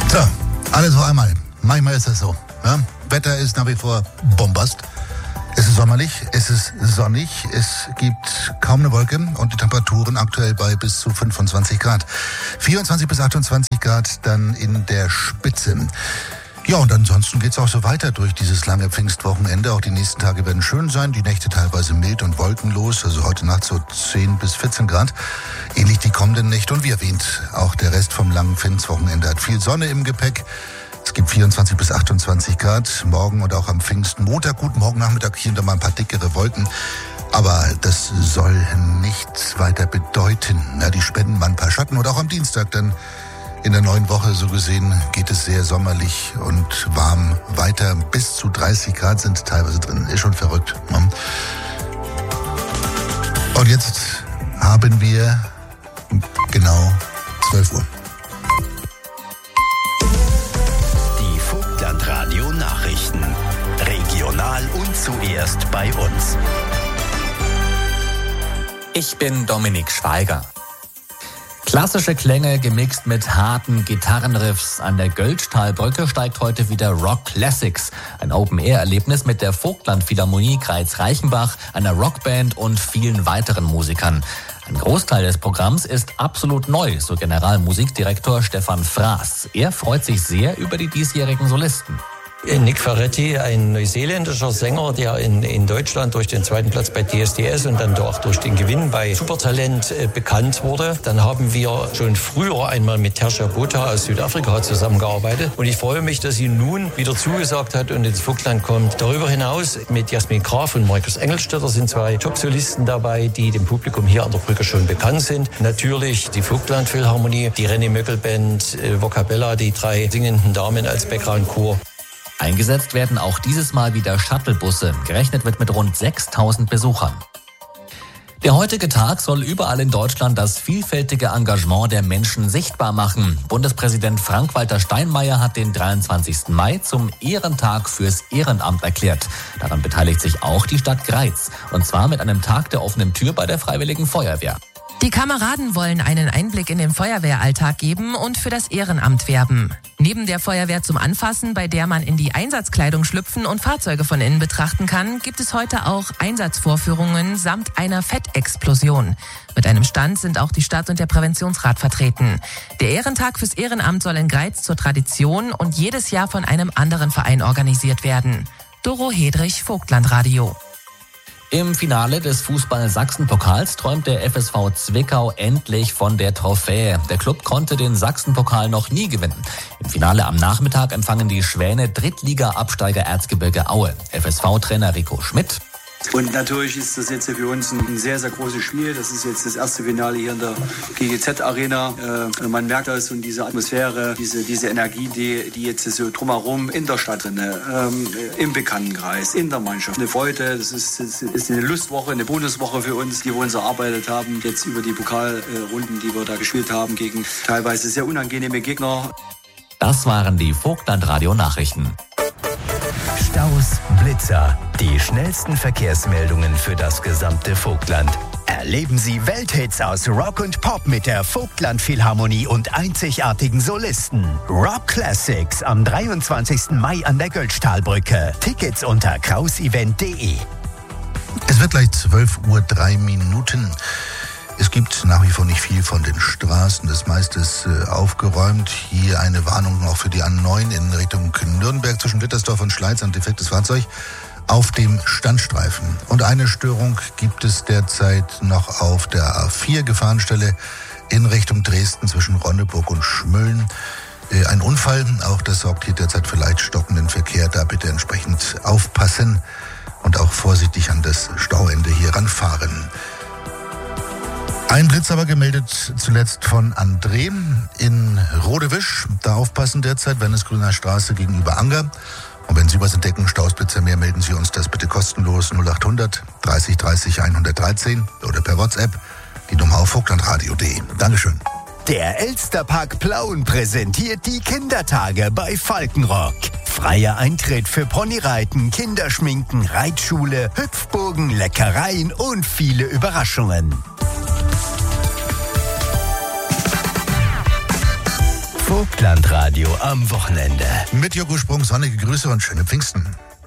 So, alles auf einmal. Manchmal ist das so. Ja? Wetter ist nach wie vor Bombast. Es ist sommerlich, es ist sonnig, es gibt kaum eine Wolke und die Temperaturen aktuell bei bis zu 25 Grad. 24 bis 28 Grad dann in der Spitze. Ja, und ansonsten geht's auch so weiter durch dieses lange Pfingstwochenende. Auch die nächsten Tage werden schön sein, die Nächte teilweise mild und wolkenlos, also heute Nacht so 10 bis 14 Grad. Ähnlich die kommenden Nächte und wie erwähnt, auch der Rest vom langen Pfingstwochenende hat viel Sonne im Gepäck. Es gibt 24 bis 28 Grad, morgen und auch am Pfingstmontag. Gut, morgen Nachmittag hier und da mal ein paar dickere Wolken. Aber das soll nichts weiter bedeuten. Ja, die spenden mal ein paar Schatten. Und auch am Dienstag dann in der neuen Woche so gesehen geht es sehr sommerlich und warm weiter. Bis zu 30 Grad sind teilweise drin. Ist schon verrückt. Ne? Und jetzt haben wir genau 12 Uhr. Radio Nachrichten. Regional und zuerst bei uns. Ich bin Dominik Schweiger. Klassische Klänge gemixt mit harten Gitarrenriffs. An der Göltzschtalbrücke steigt heute wieder Rock Classics. Ein Open-Air-Erlebnis mit der Vogtland-Philharmonie Greiz-Reichenbach, einer Rockband und vielen weiteren Musikern. Ein Großteil des Programms ist absolut neu, so Generalmusikdirektor Stefan Fraß. Er freut sich sehr über die diesjährigen Solisten. Nick Ferretti, ein neuseeländischer Sänger, der in Deutschland durch den zweiten Platz bei DSDS und dann auch durch den Gewinn bei Supertalent bekannt wurde. Dann haben wir schon früher einmal mit Tertia Botha aus Südafrika zusammengearbeitet. Und ich freue mich, dass sie nun wieder zugesagt hat und ins Vogtland kommt. Darüber hinaus mit Jasmin Graf und Markus Engelstetter sind zwei Top-Solisten dabei, die dem Publikum hier an der Brücke schon bekannt sind. Natürlich die Vogtland-Philharmonie, die René Möckel-Band, Vocabella, die drei singenden Damen als Background-Chor. Eingesetzt werden auch dieses Mal wieder Shuttlebusse. Gerechnet wird mit rund 6.000 Besuchern. Der heutige Tag soll überall in Deutschland das vielfältige Engagement der Menschen sichtbar machen. Bundespräsident Frank-Walter Steinmeier hat den 23. Mai zum Ehrentag fürs Ehrenamt erklärt. Daran beteiligt sich auch die Stadt Greiz. Und zwar mit einem Tag der offenen Tür bei der Freiwilligen Feuerwehr. Die Kameraden wollen einen Einblick in den Feuerwehralltag geben und für das Ehrenamt werben. Neben der Feuerwehr zum Anfassen, bei der man in die Einsatzkleidung schlüpfen und Fahrzeuge von innen betrachten kann, gibt es heute auch Einsatzvorführungen samt einer Fettexplosion. Mit einem Stand sind auch die Stadt und der Präventionsrat vertreten. Der Ehrentag fürs Ehrenamt soll in Greiz zur Tradition und jedes Jahr von einem anderen Verein organisiert werden. Doro Hedrich, Vogtlandradio. Im Finale des Fußball-Sachsen-Pokals träumt der FSV Zwickau endlich von der Trophäe. Der Club konnte den Sachsen-Pokal noch nie gewinnen. Im Finale am Nachmittag empfangen die Schwäne Drittliga-Absteiger Erzgebirge Aue. FSV-Trainer Rico Schmidt. Und natürlich ist das jetzt für uns ein sehr, sehr großes Spiel. Das ist jetzt das erste Finale hier in der GGZ-Arena. Man merkt das und diese Atmosphäre, diese Energie, die jetzt so drumherum in der Stadt drin, im Bekanntenkreis, in der Mannschaft. Eine Freude, das ist eine Lustwoche, eine Bonuswoche für uns, die wir uns erarbeitet haben. Jetzt über die Pokalrunden, die wir da gespielt haben, gegen teilweise sehr unangenehme Gegner. Das waren die Vogtland-Radio-Nachrichten. Staus, Blitzer, die schnellsten Verkehrsmeldungen für das gesamte Vogtland. Erleben Sie Welthits aus Rock und Pop mit der Vogtland-Philharmonie und einzigartigen Solisten. Rock Classics am 23. Mai an der Göltzschtalbrücke. Tickets unter krausevent.de. Es wird gleich 12:03 Uhr. Es gibt nach wie vor nicht viel von den Straßen. Das meiste ist aufgeräumt. Hier eine Warnung auch für die A9 in Richtung Nürnberg zwischen Wittersdorf und Schleiz. Ein defektes Fahrzeug auf dem Standstreifen. Und eine Störung gibt es derzeit noch auf der A4 Gefahrenstelle in Richtung Dresden zwischen Ronneburg und Schmölln. Ein Unfall, auch das sorgt hier derzeit für leicht stockenden Verkehr. Da bitte entsprechend aufpassen und auch vorsichtig an das Stauende hier ranfahren. Ein Blitz aber gemeldet zuletzt von André in Rodewisch. Da aufpassen derzeit, Wernesgrüner Straße gegenüber Anger. Und wenn Sie was entdecken, Stausblitzer mehr, melden Sie uns das bitte kostenlos 0800 30 30 113 oder per WhatsApp die Nummer auf vogtlandradio.de. Dankeschön. Der Elsterpark Plauen präsentiert die Kindertage bei Falkenrock. Freier Eintritt für Ponyreiten, Kinderschminken, Reitschule, Hüpfburgen, Leckereien und viele Überraschungen. Vogtlandradio am Wochenende. Mit Joko Sprung, sonnige Grüße und schöne Pfingsten.